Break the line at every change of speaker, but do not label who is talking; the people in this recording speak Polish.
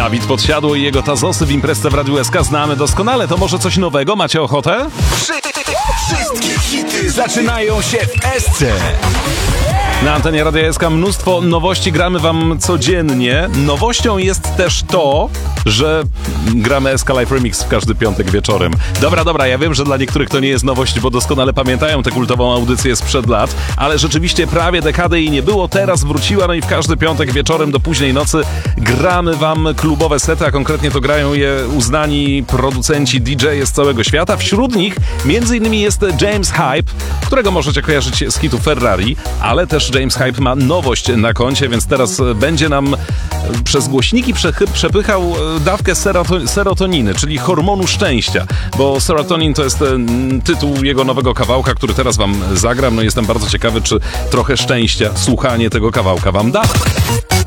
Dawid Podsiadło i jego Tazosy w imprezce w Radiu SK znamy doskonale. To może coś nowego? Macie ochotę?
Wszystkie hity zaczynają się w SC.
Na antenie Radia SK mnóstwo nowości, gramy wam codziennie. Nowością jest też to, że gramy SK Live Remix w każdy piątek wieczorem. Dobra, ja wiem, że dla niektórych to nie jest nowość, bo doskonale pamiętają tę kultową audycję sprzed lat, ale rzeczywiście prawie dekadę jej nie było, teraz wróciła, no i w każdy piątek wieczorem do późnej nocy gramy wam klubowe sety, a konkretnie to grają je uznani producenci DJ-e z całego świata. Wśród nich m.in. jest James Hype, którego możecie kojarzyć z hitu Ferrari, ale też James Hype ma nowość na koncie, więc teraz będzie nam przez głośniki przepychał dawkę serotoniny, czyli hormonu szczęścia, bo serotonin to jest tytuł jego nowego kawałka, który teraz wam zagram. No jestem bardzo ciekawy, czy trochę szczęścia słuchanie tego kawałka wam da.